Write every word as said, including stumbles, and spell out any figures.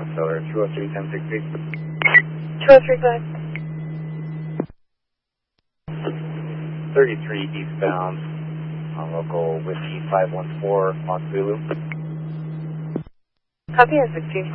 Stellar, two oh three, ten sixty. two oh three five. thirty-three eastbound on local Whiskey five one four, Mont Zulu. Copy, at sixteen